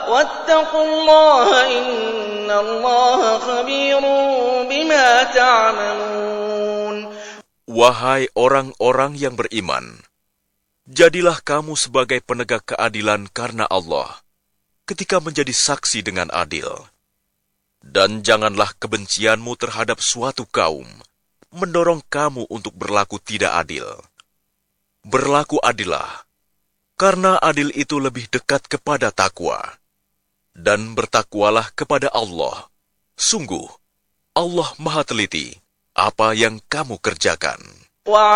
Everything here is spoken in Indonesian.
واتقوا الله إن الله خبير بما تعملون. Wahai orang-orang yang beriman, jadilah kamu sebagai penegak keadilan karena Allah ketika menjadi saksi dengan adil. Dan janganlah kebencianmu terhadap suatu kaum mendorong kamu untuk berlaku tidak adil. Berlaku adillah, karena adil itu lebih dekat kepada takwa. Dan bertakwalah kepada Allah. Sungguh, Allah Maha Teliti apa yang kamu kerjakan.